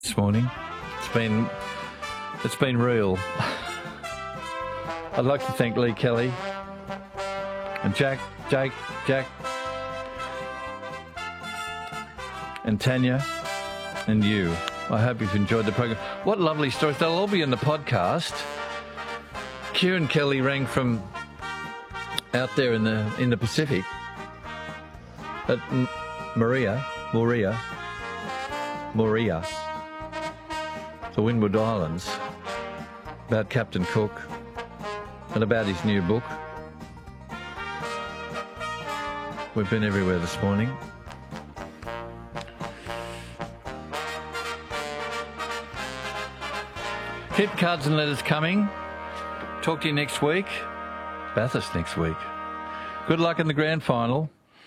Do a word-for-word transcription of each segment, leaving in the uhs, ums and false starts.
this morning. It's been it's been real. I'd like to thank Lee Kelly and Jack, Jake, Jack, and Tanya, and you. I hope you've enjoyed the program. What lovely stories. They'll all be in the podcast. Kieran Kelly rang from out there in the in the Pacific at M- Maria, Moria, Moria, the Windward Islands, about Captain Cook and about his new book. We've been everywhere this morning. Keep cards and letters coming. Talk to you next week. Bathurst next week. Good luck in the grand final.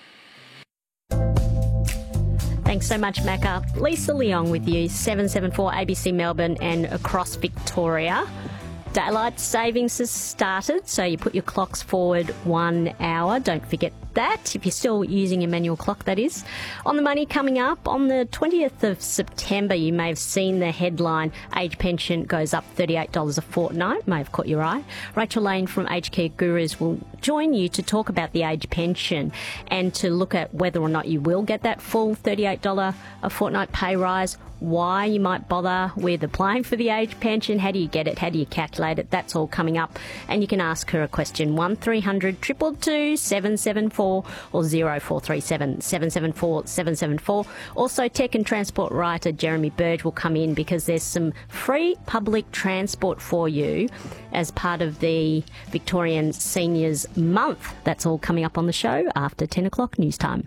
Thanks so much, Macca. Lisa Leong with you, seven seven four A B C Melbourne and across Victoria. Daylight savings has started, so you put your clocks forward one hour. Don't forget that, if you're still using your manual clock, that is. On the money coming up, on the twentieth of September, you may have seen the headline, age pension goes up thirty-eight dollars a fortnight, may have caught your eye. Rachel Lane from Aged Care Gurus will join you to talk about the age pension and to look at whether or not you will get that full thirty-eight dollars a fortnight pay rise, why you might bother with applying for the age pension, how do you get it, how do you calculate it, that's all coming up. And you can ask her a question, one three hundred two two two seven seven four or zero four three seven seven seven four seven seven four. Also, tech and transport writer Jeremy Burge will come in because there's some free public transport for you as part of the Victorian Seniors Month. That's all coming up on the show after ten o'clock news time.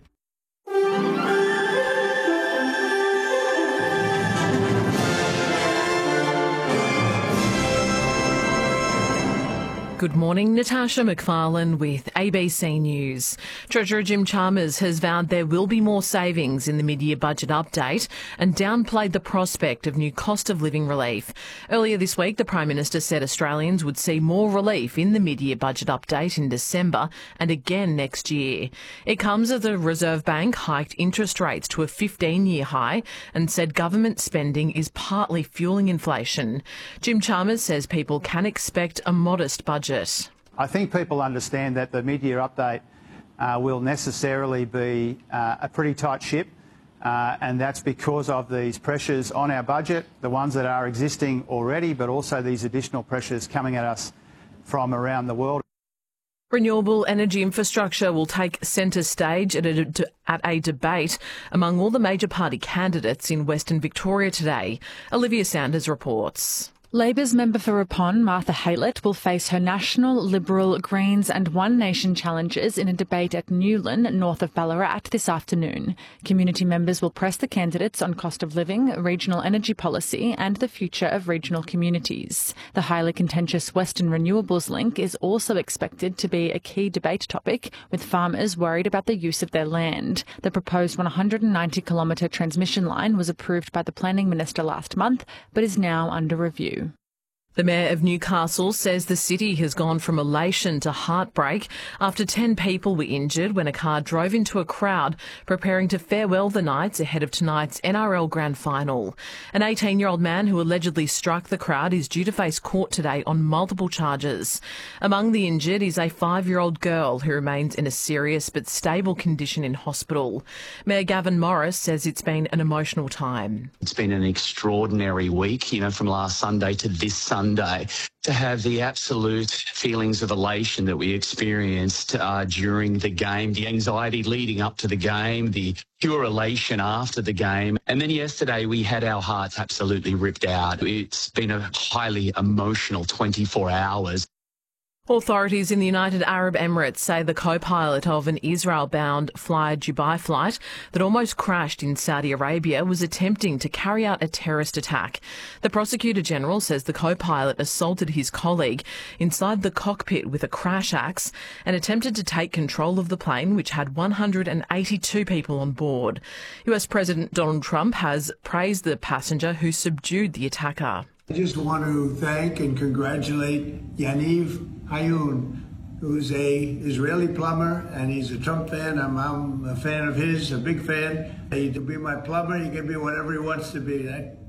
Good morning, Natasha McFarlane with A B C News. Treasurer Jim Chalmers has vowed there will be more savings in the mid-year budget update and downplayed the prospect of new cost of living relief. Earlier this week, the Prime Minister said Australians would see more relief in the mid-year budget update in December and again next year. It comes as the Reserve Bank hiked interest rates to a fifteen-year high and said government spending is partly fueling inflation. Jim Chalmers says people can expect a modest budget. I think people understand that the mid-year update uh, will necessarily be uh, a pretty tight ship, uh, and that's because of these pressures on our budget, the ones that are existing already, but also these additional pressures coming at us from around the world. Renewable energy infrastructure will take centre stage at a, at a debate among all the major party candidates in Western Victoria today. Olivia Sanders reports. Labor's member for Ripon, Martha Haylett, will face her National, Liberal, Greens and One Nation challengers in a debate at Newlyn, north of Ballarat, this afternoon. Community members will press the candidates on cost of living, regional energy policy and the future of regional communities. The highly contentious Western Renewables link is also expected to be a key debate topic, with farmers worried about the use of their land. The proposed one hundred ninety kilometre transmission line was approved by the Planning Minister last month, but is now under review. The Mayor of Newcastle says the city has gone from elation to heartbreak after ten people were injured when a car drove into a crowd preparing to farewell the Knights ahead of tonight's N R L Grand Final. An eighteen-year-old man who allegedly struck the crowd is due to face court today on multiple charges. Among the injured is a five-year-old girl who remains in a serious but stable condition in hospital. Mayor Gavin Morris says it's been an emotional time. It's been an extraordinary week, you know, from last Sunday to this Sunday. Day, to have the absolute feelings of elation that we experienced uh, during the game, the anxiety leading up to the game, the pure elation after the game. And then yesterday we had our hearts absolutely ripped out. It's been a highly emotional twenty-four hours. Authorities in the United Arab Emirates say the co-pilot of an Israel-bound Fly Dubai flight that almost crashed in Saudi Arabia was attempting to carry out a terrorist attack. The Prosecutor General says the co-pilot assaulted his colleague inside the cockpit with a crash axe and attempted to take control of the plane, which had one hundred eighty-two people on board. U S President Donald Trump has praised the passenger who subdued the attacker. I just want to thank and congratulate Yaniv Hayun, who's a Israeli plumber, and he's a Trump fan. I'm, I'm a fan of his, a big fan. He can be my plumber. He can be whatever he wants to be. That